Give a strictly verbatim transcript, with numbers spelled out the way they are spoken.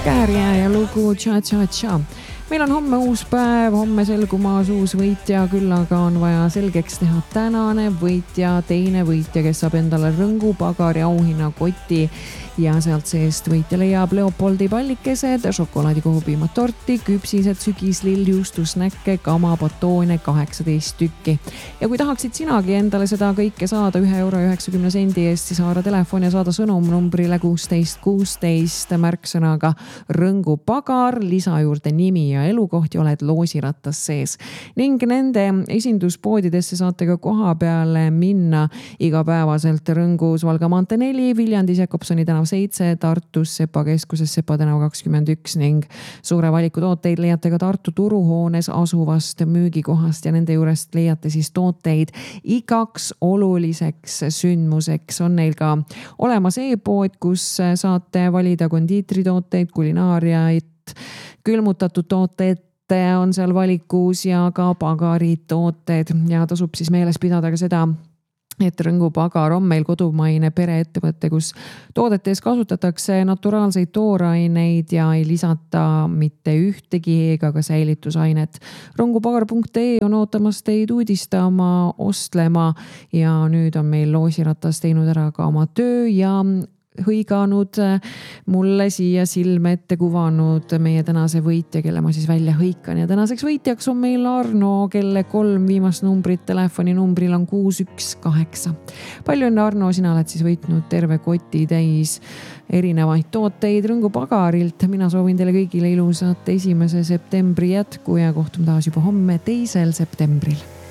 Käärjää ja lugu Cha-Cha-Cha. Meil on homme uus päev, homme selgumaas uus võitja, küll aga on vaja selgeks teha tänane võitja, teine võitja, kes saab endale Rõngu pagari auhinna koti ja sealt seest võitja leiab Leopoldi pallikesed, šokolaadikohupiimad torti, küpsised, sügislill, juustusnäkke, kama, batoone, kaheksateist tükki. Ja kui tahaksid sinagi endale seda kõike saada ühe euro üheksakümne sendi eest, siis haara telefon ja saada sõnum numbrile kuusteist kuusteist märksõnaga Rõngu pagar, lisa juurde nimi ja elukoht ja oled loosirattas sees. Ning nende esinduspoodidesse saate ka koha peale minna igapäevaselt Rõngus Valga maantee neli, Viljandis Jakobsoni tänav seitse, Tartus Sepa keskuses Sepa tänav kakskümmend üks ning suure valiku tooteid leiate ka Tartu turuhoones asuvast müügikohast ja nende juurest leiate siis tooteid igaks oluliseks sündmuseks. On neil ka olemas e-pood, kus saate valida kondiitritooteid, kulinaariaid, külmutatud tooteid on seal valikus ja ka pagarid tooted ja tasub siis meeles pidada ka seda, et Rõngu pagar on meil kodumaine pereettevõte, kus toodetes kasutatakse naturaalseid tooraineid ja ei lisata mitte ühtegi ega ka säilitusainet. rõngupagar punkt ee on ootamas teid uudistama, ostlema ja nüüd on meil loosiratas teinud ära ka oma töö ja hõiganud mulle siia silme ette kuvanud meie tänase võitja, kelle ma siis välja hõikan. Ja tänaseks võitjaks on meil Arno, kelle kolm viimast numbrit telefoni numbril on kuus üks kaheksa. Palju enne Arno, sina oled siis võitnud terve koti täis erinevaid tooteid Rõngu pagarilt. Mina soovin teile kõigile ilusat esimese septembri jätku ja kohtume taas juba homme teisel septembril.